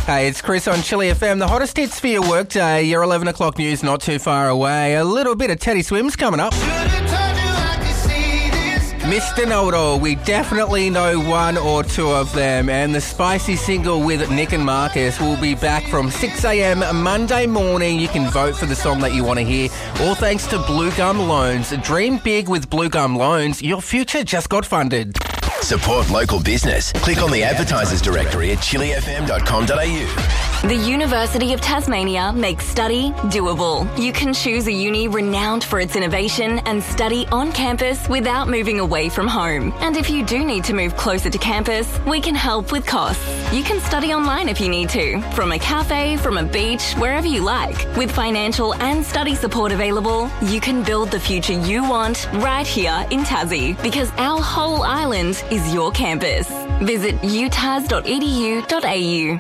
Hey, it's Chris on Chili FM. The hottest hits for your workday. Your 11 o'clock news not too far away. A little bit of Teddy Swims coming up. Mr. Know-It-All, we definitely know one or two of them, and the spicy single with Nick and Marcus will be back from 6 a.m. Monday morning. You can vote for the song that you want to hear, all thanks to Blue Gum Loans. Dream big with Blue Gum Loans. Your future just got funded. Support local business. Click on the advertisers directory at chilifm.com.au. The University of Tasmania makes study doable. You can choose a uni renowned for its innovation and study on campus without moving away from home. And if you do need to move closer to campus, we can help with costs. You can study online if you need to, from a cafe, from a beach, wherever you like. With financial and study support available, you can build the future you want right here in Tassie, because our whole island is your campus. Visit utas.edu.au.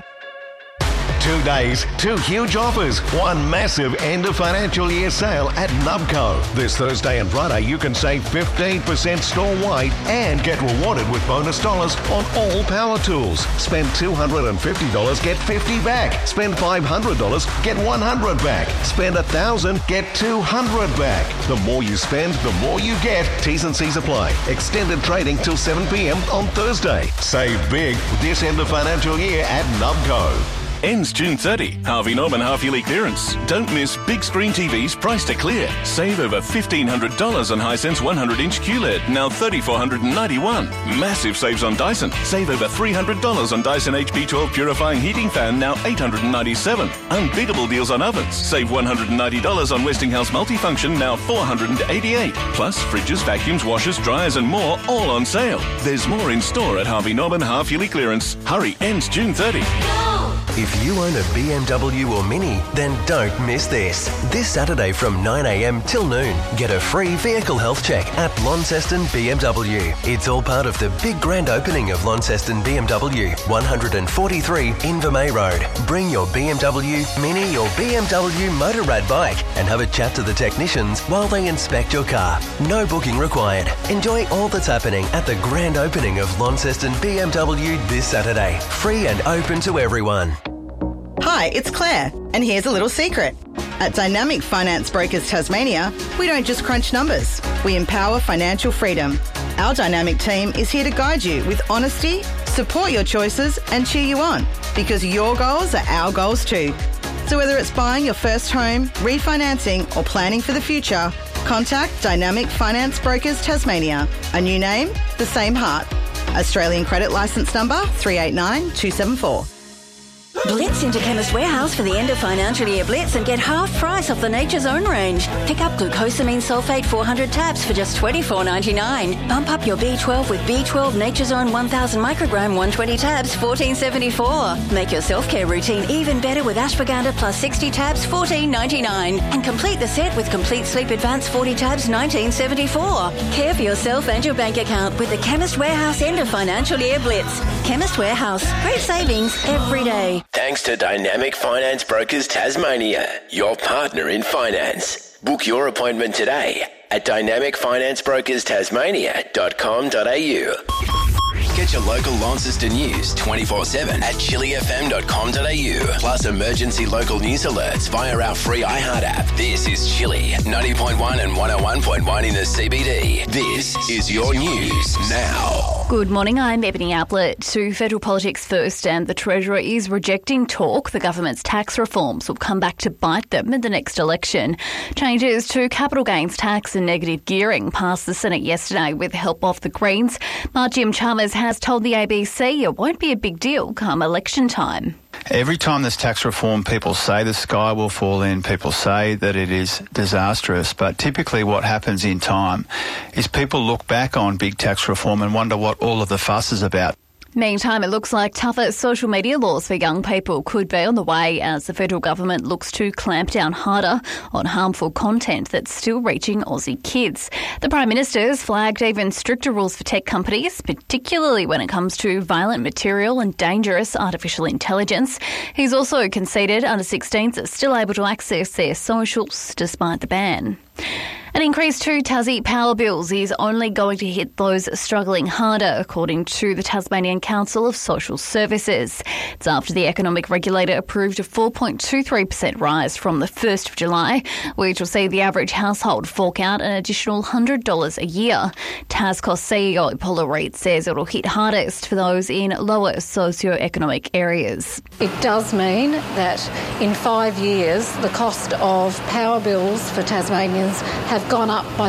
2 days, 2 huge offers, one massive end of financial year sale at Nubco. This Thursday and Friday you can save 15% store-wide and get rewarded with bonus dollars on all power tools. Spend $250, get $50 back. Spend $500, get $100 back. Spend $1,000, get $200 back. The more you spend, the more you get. T's and C's apply. Extended trading till 7 p.m. on Thursday. Save big this end of financial year at Nubco. Ends June 30. Harvey Norman half-yearly clearance. Don't miss big screen TVs priced to clear. Save over $1,500 on Hisense 100-inch QLED, now $3,491. Massive saves on Dyson. Save over $300 on Dyson HP12 purifying heating fan, now $897. Unbeatable deals on ovens. Save $190 on Westinghouse multifunction, now $488. Plus fridges, vacuums, washers, dryers and more, all on sale. There's more in store at Harvey Norman half-yearly clearance. Hurry, ends June 30. If you own a BMW or Mini, then don't miss this. This Saturday from 9 a.m. till noon, get a free vehicle health check at Launceston BMW. It's all part of the big grand opening of Launceston BMW, 143 Invermay Road. Bring your BMW, Mini or BMW Motorrad bike and have a chat to the technicians while they inspect your car. No booking required. Enjoy all that's happening at the grand opening of Launceston BMW this Saturday. Free and open to everyone. Hi, it's Claire, and here's a little secret. At Dynamic Finance Brokers Tasmania, we don't just crunch numbers, we empower financial freedom. Our dynamic team is here to guide you with honesty, support your choices and cheer you on, because your goals are our goals too. So whether it's buying your first home, refinancing or planning for the future, contact Dynamic Finance Brokers Tasmania. A new name, the same heart. Australian credit licence number 389274. Blitz into Chemist Warehouse for the end of financial year blitz and get half price off the Nature's Own range. Pick up glucosamine sulfate 400 tabs for just $24.99. Bump up your B12 with B12 Nature's Own 1000 microgram 120 tabs, $14.74. Make your self-care routine even better with ashwagandha plus 60 tabs, $14.99. And complete the set with Complete Sleep Advance 40 tabs, $19.74. Care for yourself and your bank account with the Chemist Warehouse end of financial year blitz. Chemist Warehouse. Great savings every day. Thanks to Dynamic Finance Brokers Tasmania, your partner in finance. Book your appointment today at dynamicfinanceBrokersTasmania.com.au. Get your local Launceston news 24/7 at chilifm.com.au. Plus emergency local news alerts via our free iHeart app. This is Chili, 90.1 and 101.1 in the CBD. This is your news now. Good morning, I'm Ebony Outlet. To federal politics first, and the Treasurer is rejecting talk the government's tax reforms will come back to bite them in the next election. Changes to capital gains tax and negative gearing passed the Senate yesterday with help of the Greens. But Jim Chalmers has told the ABC it won't be a big deal come election time. Every time there's tax reform, people say the sky will fall in, people say that it is disastrous, but typically what happens in time is people look back on big tax reform and wonder what all of the fuss is about. Meantime, it looks like tougher social media laws for young people could be on the way as the federal government looks to clamp down harder on harmful content that's still reaching Aussie kids. The Prime Minister has flagged even stricter rules for tech companies, particularly when it comes to violent material and dangerous artificial intelligence. He's also conceded under 16s are still able to access their socials despite the ban. An increase to Tassie power bills is only going to hit those struggling harder, according to the Tasmanian Council of Social Services. It's after the economic regulator approved a 4.23% rise from the 1st of July, which will see the average household fork out an additional $100 a year. Tascos CEO Paula Reid says it will hit hardest for those in lower socio-economic areas. It does mean that in 5 years, the cost of power bills for Tasmanians have gone up by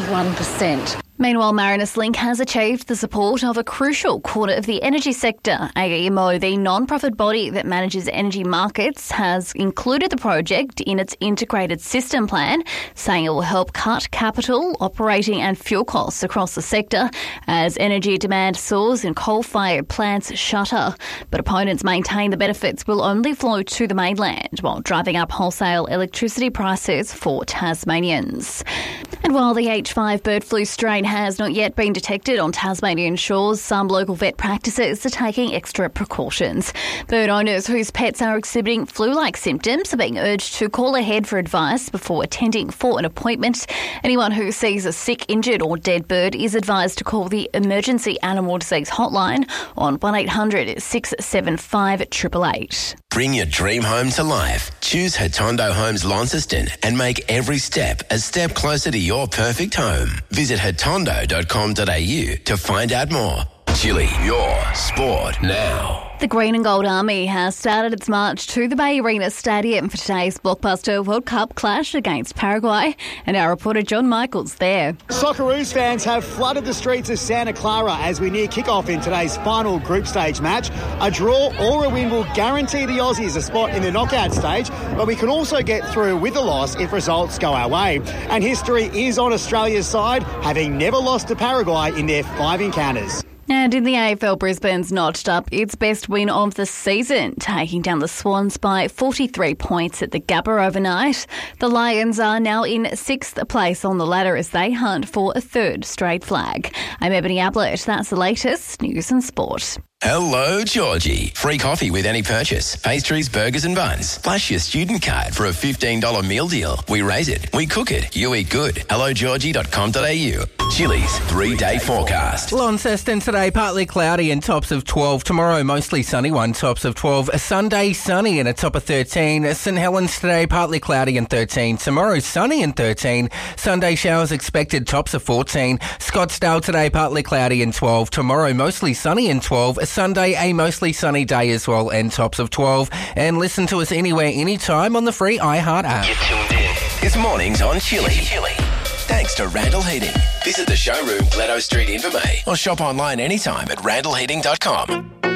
31%. Meanwhile, Marinus Link has achieved the support of a crucial quarter of the energy sector. AEMO, the non-profit body that manages energy markets, has included the project in its integrated system plan, saying it will help cut capital, operating and fuel costs across the sector as energy demand soars and coal-fired plants shutter. But opponents maintain the benefits will only flow to the mainland while driving up wholesale electricity prices for Tasmanians. And while the H5 bird flu strain has not yet been detected on Tasmanian shores, some local vet practices are taking extra precautions. Bird owners whose pets are exhibiting flu-like symptoms are being urged to call ahead for advice before attending for an appointment. Anyone who sees a sick, injured or dead bird is advised to call the Emergency Animal Disease Hotline on 1800 675 888. Bring your dream home to life. Choose Hotondo Homes Launceston and make every step a step closer to your perfect home. Visit hotondo.com.au to find out more. Chili, your sport now. The Green and Gold Army has started its march to the Bay Arena Stadium for today's blockbuster World Cup clash against Paraguay, and our reporter John Michael's there. Socceroos fans have flooded the streets of Santa Clara as we near kick-off in today's final group stage match. A draw or a win will guarantee the Aussies a spot in the knockout stage, but we can also get through with a loss if results go our way. And history is on Australia's side, having never lost to Paraguay in their 5 encounters. And in the AFL, Brisbane's notched up its best win of the season, taking down the Swans by 43 points at the Gabba overnight. The Lions are now in 6th place on the ladder as they hunt for a 3rd straight flag. I'm Ebony Ablett. That's the latest news and sport. Hello, Georgie. Free coffee with any purchase. Pastries, burgers and buns. Flash your student card for a $15 meal deal. We raise it. We cook it. You eat good. HelloGeorgie.com.au. Chili's 3-day forecast. Launceston today, partly cloudy and tops of 12. Tomorrow, mostly sunny one, tops of 12. Sunday, sunny and a top of 13. St Helens today, partly cloudy and 13. Tomorrow, sunny and 13. Sunday, showers expected, tops of 14. Scottsdale today, partly cloudy and 12. Tomorrow, mostly sunny and 12. Sunday, a mostly sunny day as well and tops of 12. And listen to us anywhere, anytime on the free iHeart app. You're tuned in. It's mornings on Chili. Thanks to Randall Heating. Visit the showroom, Gledo Street, Invermay, or shop online anytime at randallheating.com.